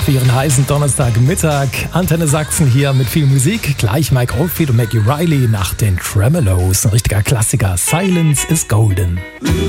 für Ihren heißen Donnerstagmittag. Antenne Sachsen hier mit viel Musik. Gleich Mike Oldfield und Maggie Riley nach den Tremolos. Ein richtiger Klassiker. Silence is Golden.